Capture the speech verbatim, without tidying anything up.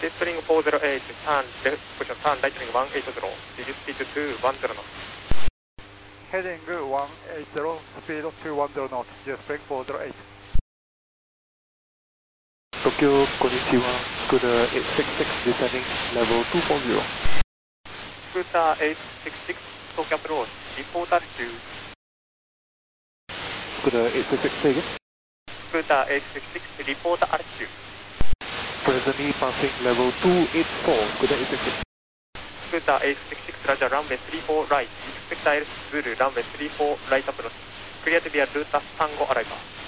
Spring four zero eight, turn left, position turn right heading one eighty, reduce speed to two one zero knots. Heading one eighty, speed two one zero knots, Spring four zero eight. Tokyo, konnichiwa, Scooter eight six six descending level two four zero. Scooter eight six six, Tokyo approach, report altitude. Scooter eight six six, say again. Scooter eight six six, report altitude. Presently passing level two eight four, Scooter eight six six. Scooter eight six six, Roger, runway three four right, expect direct Zulu, runway three four right approach. Clear to be a Ruta Tango arrival.